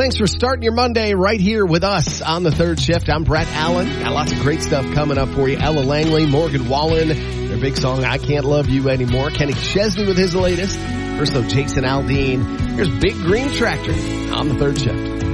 thanks for starting your Monday right here with us on the third shift. I'm Brett Allen. Got lots of great stuff coming up for you. Ella Langley, Morgan Wallen, their big song, I Can't Love You Anymore. Kenny Chesney with his latest. First, though, Jason Aldean. Here's Big Green Tractor on the third shift.